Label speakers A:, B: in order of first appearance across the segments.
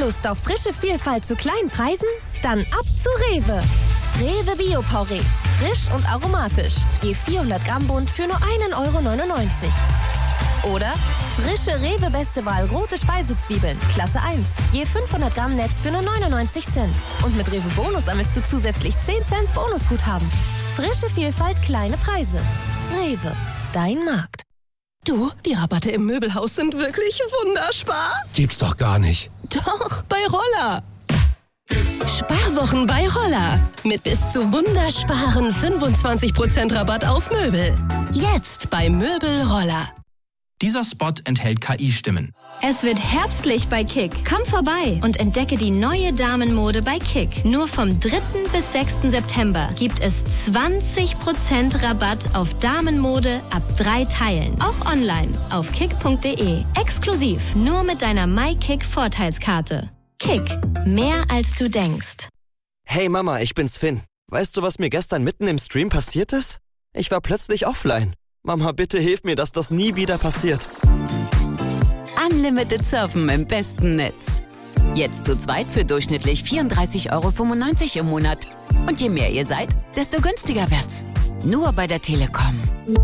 A: Lust auf frische Vielfalt zu kleinen Preisen? Dann ab zu Rewe. Rewe Bio-Porree. Frisch und aromatisch. Je 400 Gramm Bund für nur 1,99 €. Oder frische Rewe Beste Wahl rote Speisezwiebeln, Klasse 1. Je 500 Gramm Netz für nur 99 Cent. Und mit Rewe Bonus sammelst du zusätzlich 10 Cent Bonusguthaben. Frische Vielfalt, kleine Preise. Rewe, dein Markt.
B: Du, die Rabatte im Möbelhaus sind wirklich wunderspar.
C: Gibt's doch gar nicht.
B: Doch, bei Roller. Sparwochen bei Roller. Mit bis zu wundersparen 25% Rabatt auf Möbel. Jetzt bei Möbel Roller.
D: Dieser Spot enthält KI-Stimmen.
E: Es wird herbstlich bei Kick. Komm vorbei und entdecke die neue Damenmode bei Kick. Nur vom 3. bis 6. September gibt es 20% Rabatt auf Damenmode ab 3 Teilen. Auch online auf kick.de. Exklusiv nur mit deiner MyKick-Vorteilskarte. Kick. Mehr als du denkst.
F: Hey Mama, ich bin's Finn. Weißt du, was mir gestern mitten im Stream passiert ist? Ich war plötzlich offline. Mama, bitte hilf mir, dass das nie wieder passiert.
G: Unlimited Surfen im besten Netz. Jetzt zu zweit für durchschnittlich 34,95 € im Monat. Und je mehr ihr seid, desto günstiger wird's. Nur bei der Telekom.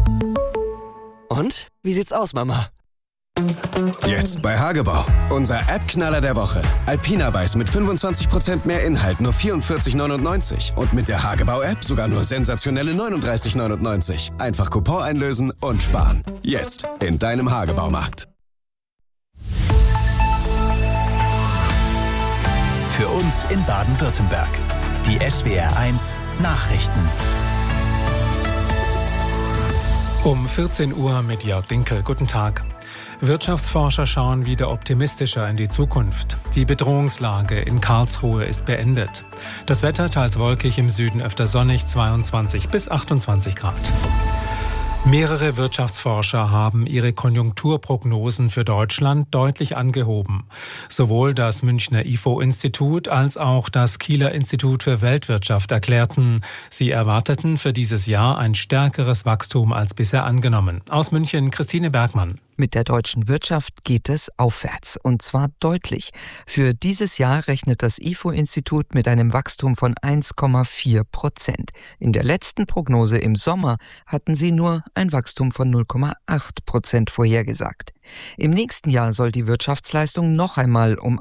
F: Und? Wie sieht's aus, Mama?
H: Jetzt bei Hagebau. Unser App-Knaller der Woche. Alpina Weiß mit 25% mehr Inhalt, nur 44,99 €. Und mit der Hagebau-App sogar nur sensationelle 39,99 €. Einfach Coupon einlösen und sparen. Jetzt in deinem Hagebaumarkt.
I: Für uns in Baden-Württemberg. Die SWR1 Nachrichten.
J: Um 14 Uhr mit Jörg Dinkel. Guten Tag. Wirtschaftsforscher schauen wieder optimistischer in die Zukunft. Die Bedrohungslage in Karlsruhe ist beendet. Das Wetter teils wolkig, im Süden öfter sonnig, 22 bis 28 Grad. Mehrere Wirtschaftsforscher haben ihre Konjunkturprognosen für Deutschland deutlich angehoben. Sowohl das Münchner IFO-Institut als auch das Kieler Institut für Weltwirtschaft erklärten, sie erwarteten für dieses Jahr ein stärkeres Wachstum als bisher angenommen. Aus München Christine Bergmann.
K: Mit der deutschen Wirtschaft geht es aufwärts, und zwar deutlich. Für dieses Jahr rechnet das IFO-Institut mit einem Wachstum von 1,4%. In der letzten Prognose im Sommer hatten sie nur ein Wachstum von 0,8% vorhergesagt. Im nächsten Jahr soll die Wirtschaftsleistung noch einmal um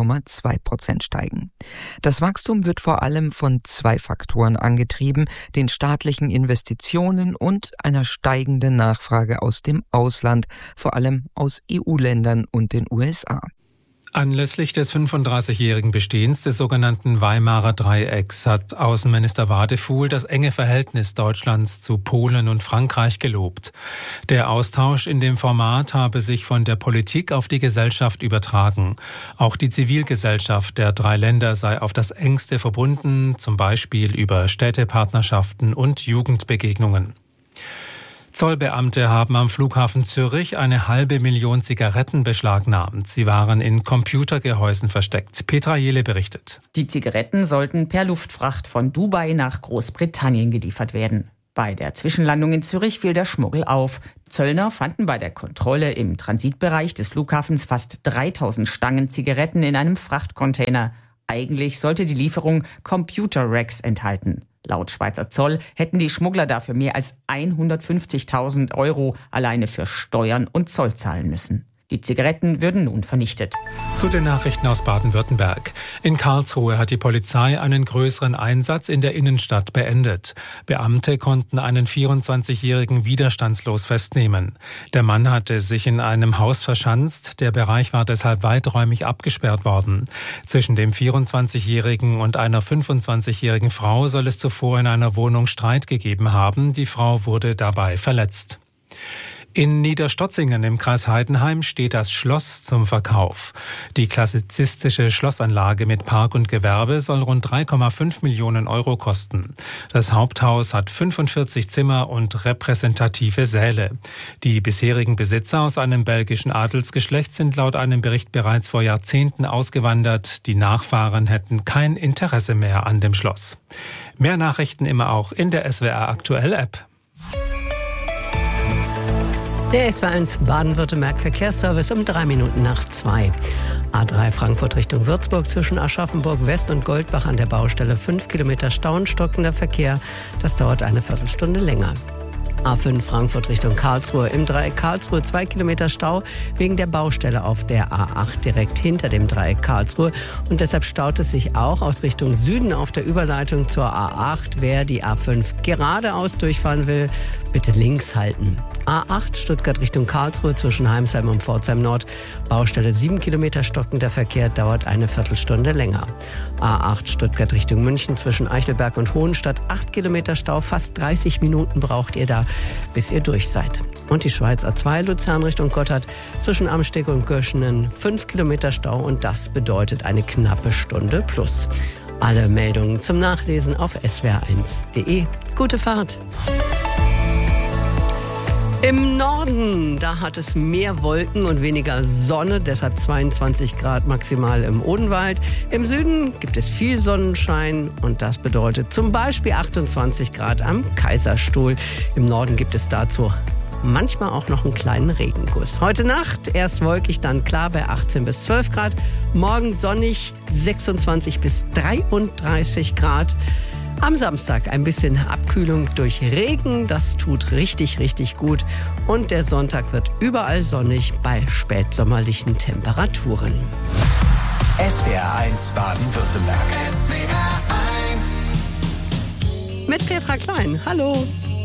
K: 1,2% steigen. Das Wachstum wird vor allem von 2 Faktoren angetrieben: den staatlichen Investitionen und einer steigenden Nachfrage aus dem Ausland, vor allem aus EU-Ländern und den USA.
J: Anlässlich des 35-jährigen Bestehens des sogenannten Weimarer Dreiecks hat Außenminister Wadefuhl das enge Verhältnis Deutschlands zu Polen und Frankreich gelobt. Der Austausch in dem Format habe sich von der Politik auf die Gesellschaft übertragen. Auch die Zivilgesellschaft der 3 Länder sei auf das Engste verbunden, zum Beispiel über Städtepartnerschaften und Jugendbegegnungen. Zollbeamte haben am Flughafen Zürich eine 500.000 Zigaretten beschlagnahmt. Sie waren in Computergehäusen versteckt. Petra Jele berichtet.
L: Die Zigaretten sollten per Luftfracht von Dubai nach Großbritannien geliefert werden. Bei der Zwischenlandung in Zürich fiel der Schmuggel auf. Zöllner fanden bei der Kontrolle im Transitbereich des Flughafens fast 3000 Stangen Zigaretten in einem Frachtcontainer. Eigentlich sollte die Lieferung Computer-Racks enthalten. Laut Schweizer Zoll hätten die Schmuggler dafür mehr als 150.000 € alleine für Steuern und Zoll zahlen müssen. Die Zigaretten würden nun vernichtet.
J: Zu den Nachrichten aus Baden-Württemberg. In Karlsruhe hat die Polizei einen größeren Einsatz in der Innenstadt beendet. Beamte konnten einen 24-Jährigen widerstandslos festnehmen. Der Mann hatte sich in einem Haus verschanzt. Der Bereich war deshalb weiträumig abgesperrt worden. Zwischen dem 24-Jährigen und einer 25-jährigen Frau soll es zuvor in einer Wohnung Streit gegeben haben. Die Frau wurde dabei verletzt. In Niederstotzingen im Kreis Heidenheim steht das Schloss zum Verkauf. Die klassizistische Schlossanlage mit Park und Gewerbe soll rund 3,5 Millionen € kosten. Das Haupthaus hat 45 Zimmer und repräsentative Säle. Die bisherigen Besitzer aus einem belgischen Adelsgeschlecht sind laut einem Bericht bereits vor Jahrzehnten ausgewandert. Die Nachfahren hätten kein Interesse mehr an dem Schloss. Mehr Nachrichten immer auch in der SWR Aktuell App.
M: Der SWR1 Baden-Württemberg Verkehrsservice um 2:03.
C: A3 Frankfurt Richtung Würzburg zwischen Aschaffenburg West und Goldbach an der Baustelle 5 Kilometer Stau und stockender Verkehr. Das dauert eine Viertelstunde länger. A5 Frankfurt Richtung Karlsruhe. Im Dreieck Karlsruhe 2 Kilometer Stau wegen der Baustelle auf der A8 direkt hinter dem Dreieck Karlsruhe. Und deshalb staut es sich auch aus Richtung Süden auf der Überleitung zur A8. Wer die A5 geradeaus durchfahren will, bitte links halten. A8 Stuttgart Richtung Karlsruhe zwischen Heimsheim und Pforzheim Nord. Baustelle 7 Kilometer stockender Verkehr, dauert eine Viertelstunde länger. A8 Stuttgart Richtung München zwischen Eichelberg und Hohenstadt 8 Kilometer Stau. Fast 30 Minuten braucht ihr da, bis ihr durch seid. Und die Schweiz A2 Luzern Richtung Gotthard zwischen Amsteg und Göschenen 5 Kilometer Stau und das bedeutet eine knappe Stunde plus. Alle Meldungen zum Nachlesen auf swr1.de. Gute Fahrt! Im Norden, da hat es mehr Wolken und weniger Sonne, deshalb 22 Grad maximal im Odenwald. Im Süden gibt es viel Sonnenschein und das bedeutet zum Beispiel 28 Grad am Kaiserstuhl. Im Norden gibt es dazu manchmal auch noch einen kleinen Regenguss. Heute Nacht erst wolkig, dann klar bei 18 bis 12 Grad. Morgen sonnig 26 bis 33 Grad. Am Samstag ein bisschen Abkühlung durch Regen, das tut richtig, richtig gut. Und der Sonntag wird überall sonnig bei spätsommerlichen Temperaturen.
I: SWR1 Baden-Württemberg.
C: Mit Petra Klein, hallo.